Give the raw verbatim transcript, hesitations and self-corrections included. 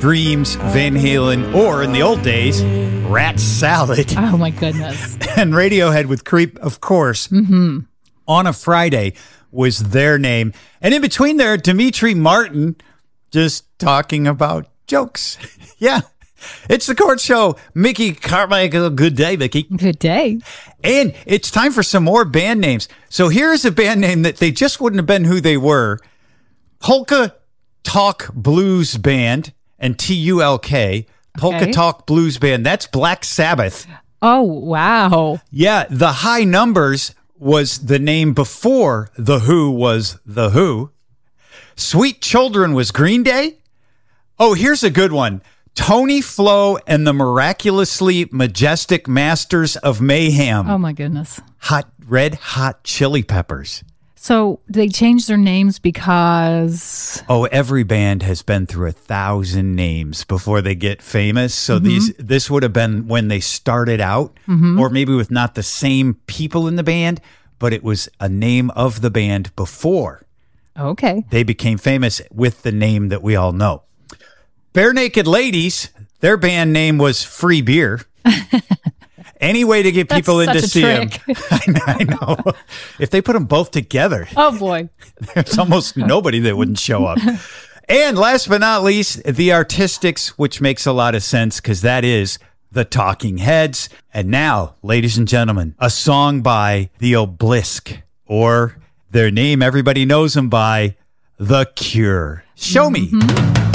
Dreams, Van Halen, or in the old days, Rat Salad. Oh, my goodness. And Radiohead with Creep, of course. Mm-hmm. On a Friday was their name. And in between there, Dimitri Martin just talking about jokes. Yeah. It's the Court Show. Mickey Carmichael. Good day, Mickey. Good day. And it's time for some more band names. So here's a band name that they just wouldn't have been who they were. Polka Talk Blues Band, and T U L K. Polka Okay. Talk Blues Band. That's Black Sabbath. Oh, wow. Yeah, The High Numbers was the name before The Who was The Who. Sweet Children was Green Day. Oh, here's a good one. Tony Flo and the Miraculously Majestic Masters of Mayhem. Oh, my goodness. Hot Red Hot Chili Peppers. So they changed their names because... Oh, every band has been through a thousand names before they get famous. So Mm-hmm. these this would have been when they started out, Mm-hmm. or maybe with not the same people in the band, but it was a name of the band before Okay. they became famous with the name that we all know. Bare Naked Ladies, their band name was Free Beer. Any way to get people in That's to such a see them. trick. I know, I know. If they put them both together, Oh, boy. there's almost nobody that wouldn't show up. And last but not least, the Artistics, which makes a lot of sense because that is the Talking Heads. And now, ladies and gentlemen, a song by the Obelisk, or their name everybody knows them by, The Cure. Show me. Mm-hmm.